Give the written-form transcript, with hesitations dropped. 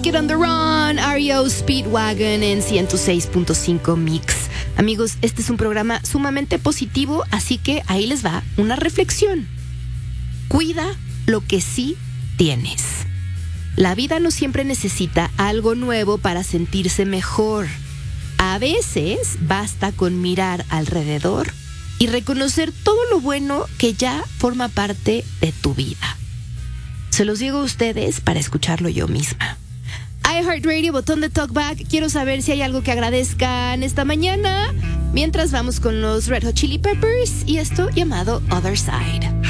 Take It on the Run, REO Speedwagon en 106.5 Mix. Amigos, este es un programa sumamente positivo, así que ahí les va una reflexión. Cuida lo que sí tienes. La vida no siempre necesita algo nuevo para sentirse mejor. A veces basta con mirar alrededor y reconocer todo lo bueno que ya forma parte de tu vida. Se los digo a ustedes para escucharlo yo misma. iHeartRadio, botón de talkback. Quiero saber si hay algo que agradezcan esta mañana. Mientras vamos con los Red Hot Chili Peppers y esto llamado Other Side.